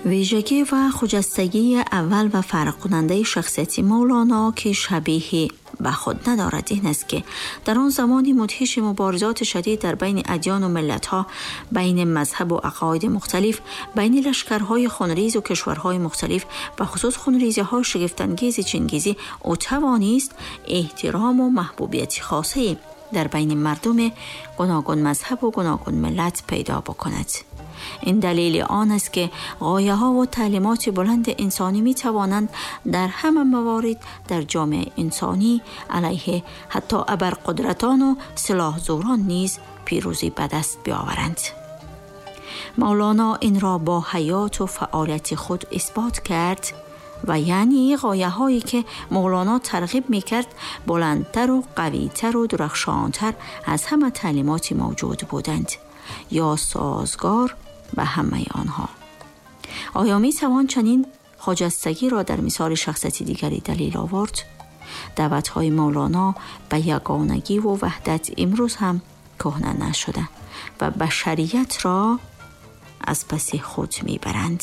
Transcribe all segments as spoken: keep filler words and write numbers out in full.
ویژگی و خجستگی اول و فرق کننده شخصیت مولانا که شبیه به خود ندارد این است که در آن زمانی مدهش مبارزات شدید در بین ادیان و ملت‌ها، بین مذهب و عقاید مختلف، بین لشکرهای خونریز و کشورهای مختلف، به خصوص خونریزی‌های شگفت‌انگیز چینگیزی، او توانست احترام و محبوبیت خاصی در بین مردم گوناگون مذهب و گوناگون ملت پیدا بکند. این دلیل آن است که غایه ها و تعلیمات بلند انسانی می توانند در همه موارد در جامعه انسانی علیه حتی ابرقدرتان و سلاح زوران نیز پیروزی به دست بیاورند. مولانا این را با حیات و فعالیت خود اثبات کرد و یعنی غایه هایی که مولانا ترغیب می کرد بلندتر و قویتر و درخشانتر از همه تعلیمات موجود بودند یا سازگار به همه آنها. آیا می توان چنین خجستگی را در مثال شخصیت دیگری دلیل آورد؟ دعوت‌های مولانا به یگانگی و وحدت امروز هم کهنه نشده و بشریت را از پس خود می برند.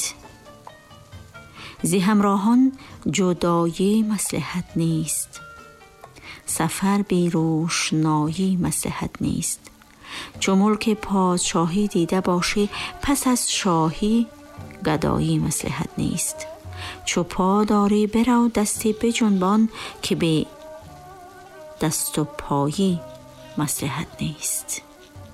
زی همراهان جدایی مصلحت نیست، سفر بی روشنایی مصلحت نیست. چو ملک پادشاهی دیده باشی پس از شاهی گدایی مصلحت نیست. چو پا داری برو دستی بجنبان که به دست و پایی مصلحت نیست.